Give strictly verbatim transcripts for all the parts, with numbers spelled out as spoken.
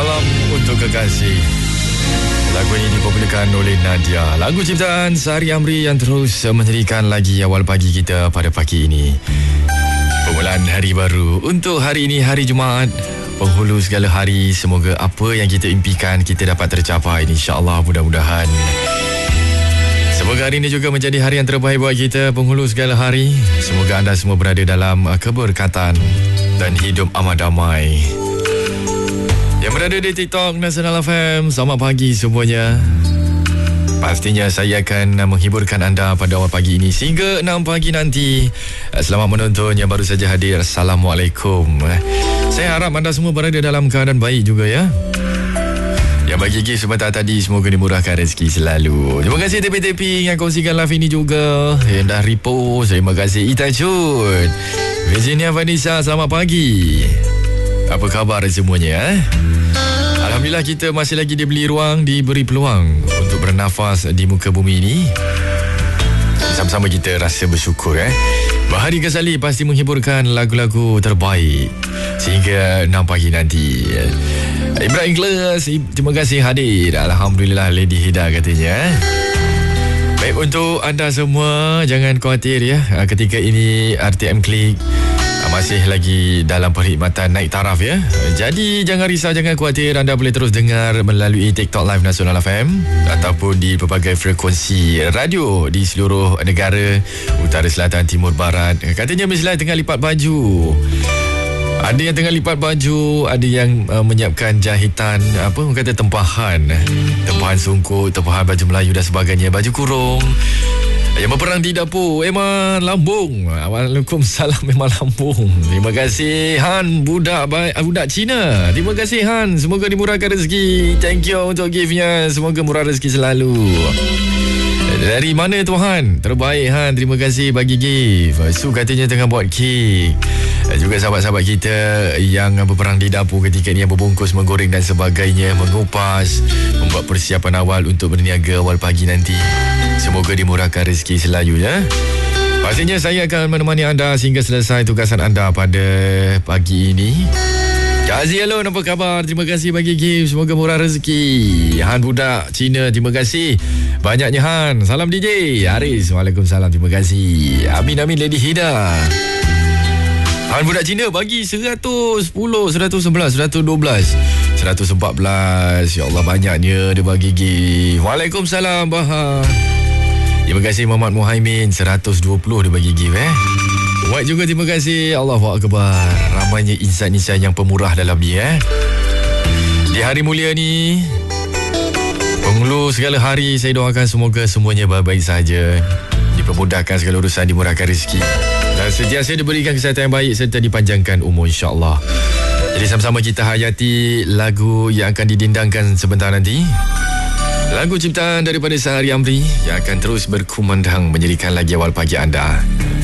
Salam untuk kekasih. Lagu ini dipopularkan oleh Nadia. Lagu ciptaan Sari Amri yang terus menjadikan lagi awal pagi kita pada pagi ini. Permulaan hari baru untuk hari ini, hari Jumaat, penghulu segala hari. Semoga apa yang kita impikan kita dapat tercapai, insya-Allah, mudah-mudahan. Semoga hari ini juga menjadi hari yang terbaik buat kita, penghulu segala hari. Semoga anda semua berada dalam keberkatan dan hidup amat damai. Yang berada di TikTok Nasional F M, selamat pagi semuanya. Pastinya saya akan menghiburkan anda pada awal pagi ini sehingga enam pagi nanti. Selamat menonton yang baru saja hadir. Assalamualaikum. Saya harap anda semua berada dalam keadaan baik juga ya. Yang bagi gift sebentar tadi, semoga dimurahkan rezeki selalu. Terima kasih tepi-tepi yang kongsikan live ini juga, yang dah repost. Terima kasih Itachun, Virginia Vanessa, selamat pagi. Apa khabar semuanya eh? Alhamdulillah kita masih lagi diberi ruang, diberi peluang untuk bernafas di muka bumi ini. Sama-sama kita rasa bersyukur eh. Bahari Ghazali pasti menghiburkan lagu-lagu terbaik sehingga enam pagi nanti. Ibrahim Glas, terima kasih hadir. Alhamdulillah, Lady Hida katanya eh. Baik, untuk anda semua jangan khawatir ya. Ketika ini R T M Klik masih lagi dalam perkhidmatan naik taraf ya. Jadi jangan risau, jangan khawatir. Anda boleh terus dengar melalui TikTok Live Nasional F M ataupun di pelbagai frekuensi radio di seluruh negara, utara, selatan, timur, barat. Katanya Miss Lai tengah lipat baju. Ada yang tengah lipat baju, ada yang uh, menyiapkan jahitan, apa orang kata, tempahan. Tempahan sungkup, tempahan baju Melayu dan sebagainya, baju kurung. Yang berperang di dapur, Eman Lambung. Waalaikumsalam, Eman Lambung. Terima kasih Han, budak baik, budak Cina. Terima kasih Han, semoga dimurahkan rezeki. Thank you untuk giftnya, semoga murah rezeki selalu. Dari mana Tuhan? Terbaik Han, terima kasih bagi gift. Su katanya tengah buat kek. Juga sahabat-sahabat kita yang berperang di dapur ketika ini, yang berbungkus, menggoreng dan sebagainya, mengupas, membuat persiapan awal untuk berniaga awal pagi nanti. Semoga dimurahkan rezeki selalu ya. Pastinya saya akan menemani anda sehingga selesai tugasan anda pada pagi ini. Kazi, hello, apa khabar? Terima kasih bagi gift, semoga murah rezeki. Han budak Cina, terima kasih banyaknya Han. Salam D J Haris, waalaikumsalam, terima kasih. Amin amin. Lady Hida, Han budak Cina bagi seratus sepuluh, seratus sebelas, seratus dua belas, seratus empat belas. Ya Allah, banyaknya dia bagi gift. Waalaikumsalam Bahar. Terima kasih Muhammad Muhaimin, seratus dua puluh dia bagi gift eh. White juga terima kasih. Allahu Akbar. Ramainya insan-insan yang pemurah dalam ni eh. Di hari mulia ni, penghulu segala hari, saya doakan semoga semuanya baik-baik saja, dipermudahkan segala urusan, dimurahkan rezeki dan sentiasa diberikan kesihatan yang baik serta dipanjangkan umur, insya-Allah. Jadi sama-sama kita hayati lagu yang akan didendangkan sebentar nanti. Lagu ciptaan daripada Sari Amri yang akan terus berkumandang menjadikan lagi awal pagi anda.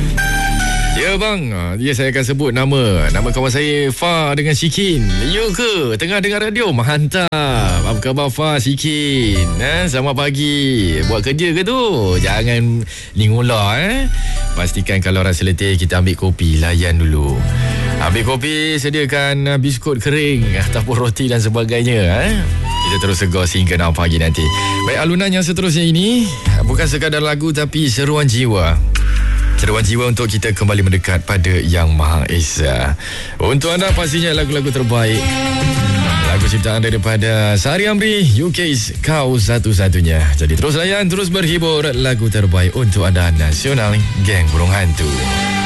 Ya bang, ya saya akan sebut nama Nama kawan saya Fa dengan Sikin. Ya ke? Tengah dengar radio? Mantap. Apa khabar Fa, Sikin? Eh, selamat pagi. Buat kerja ke tu? Jangan lingola eh. Pastikan kalau rasa letih kita ambil kopi, layan dulu. Ambil kopi, sediakan biskut kering ataupun roti dan sebagainya eh. Kita terus segar sehingga enam pagi nanti. Baik, alunan yang seterusnya ini bukan sekadar lagu tapi seruan jiwa. Seruan jiwa untuk kita kembali mendekat pada Yang Maha Esa. Untuk anda pastinya lagu-lagu terbaik, lagu ciptaan daripada Sari Amri, U K's Kau Satu-Satunya. Jadi terus layan, terus berhibur. Lagu terbaik untuk anda, Nasional Geng Burung Hantu.